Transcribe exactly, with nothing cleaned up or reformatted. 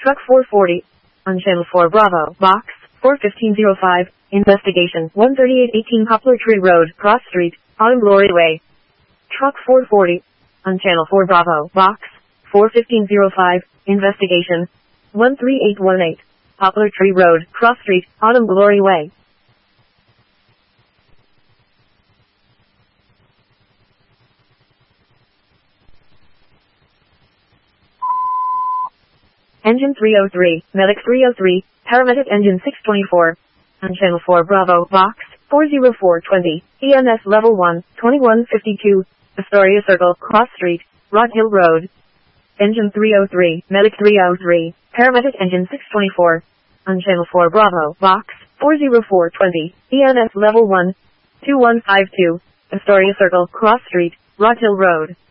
Truck four forty. On Channel four Bravo, Box four fifteen oh five. Investigation one thirty-eight eighteen Poplar Tree Road, Cross Street, Autumn Glory Way. Truck four forty. On Channel four Bravo, Box four fifteen oh five. Investigation one three eight one eight. Poplar Tree Road, Cross Street, Autumn Glory Way. Engine three oh three, Medic three oh three, Paramedic Engine six twenty-four. On Channel four Bravo, Box four oh four twenty, E M S Level one, twenty-one fifty-two, Astoria Circle, Cross Street, Rod Hill Road. Engine three oh three, Medic three oh three, Paramedic Engine six twenty-four. On Channel four Bravo, Box four oh four twenty, E M S Level one, twenty-one fifty-two, Astoria Circle, Cross Street, Rod Hill Road.